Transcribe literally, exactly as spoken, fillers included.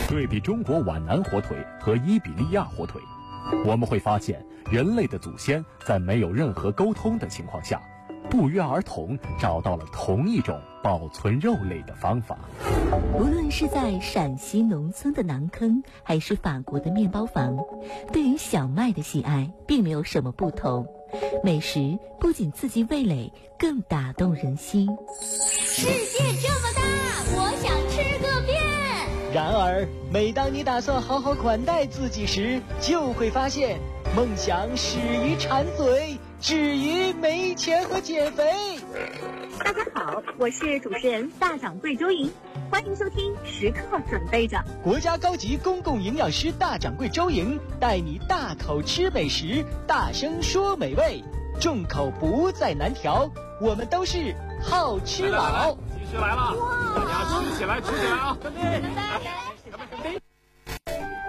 对比中国皖南火腿和伊比利亚火腿，我们会发现人类的祖先在没有任何沟通的情况下，不约而同找到了同一种保存肉类的方法。 无论是在陕西农村的馕坑，还是法国的面包房，对于小麦的喜爱并没有什么不同。美食不仅刺激味蕾，更打动人心。 世界这么大，我想吃个遍。 然而，每当你打算好好款待自己时，就会发现，梦想始于馋嘴，止于没钱和减肥。 大家好，我是主持人大掌柜周莹，欢迎收听时刻准备着。 国家高级公共营养师大掌柜周莹带你大口吃美食，大声说美味，众口不再难调，我们都是好吃佬。 继续来了，大家吃起来，吃起来啊！准备。